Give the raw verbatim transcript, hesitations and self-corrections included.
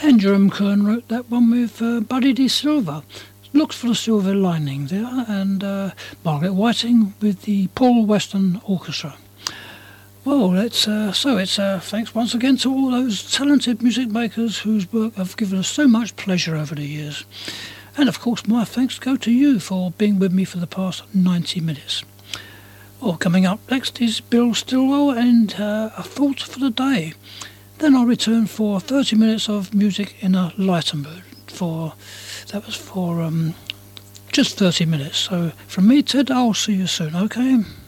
And Jerome Kern wrote that one with uh, Buddy De Silva. Looks for the Silver Lining there, and uh, Margaret Whiting with the Paul Weston Orchestra. Well, it's, uh, so it's uh, thanks once again to all those talented music makers whose work have given us so much pleasure over the years. And of course, my thanks go to you for being with me for the past ninety minutes. Well, coming up next is Bill Stillwell and uh, A Thought for the Day. Then I'll return for thirty minutes of music in a lighter mood. For that was for um, just thirty minutes. So from me, Ted, I'll see you soon, okay?